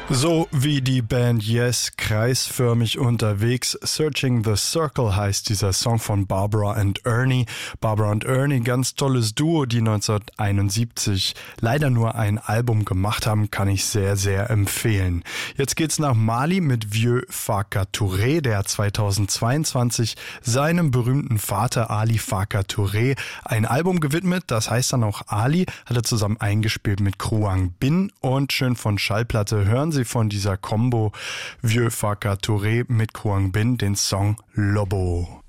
So wie die Band Yes, kreisförmig unterwegs. Searching the Circle heißt dieser Song von Barbara and Ernie. Barbara und Ernie, ganz tolles Duo, die 1971 leider nur ein Album gemacht haben, kann ich sehr, sehr empfehlen. Jetzt geht's nach Mali mit Vieux Farka Touré, der 2022 seinem berühmten Vater Ali Farka Touré ein Album gewidmet, das heißt dann auch Ali, hat er zusammen eingespielt mit Kruang Bin und schön von Schallplatte hören Sie von dieser Combo Vieux Farka Touré mit Kruang Bin den Song Lobo.